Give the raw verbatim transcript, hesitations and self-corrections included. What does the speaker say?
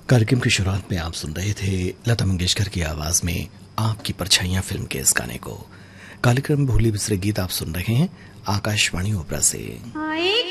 कार्यक्रम की शुरुआत में आप सुन रहे थे लता मंगेशकर की आवाज में आपकी परछाइयां फिल्म के इस गाने को। कार्यक्रम भूले बिसरे गीत आप सुन रहे हैं आकाशवाणी ओपरा से।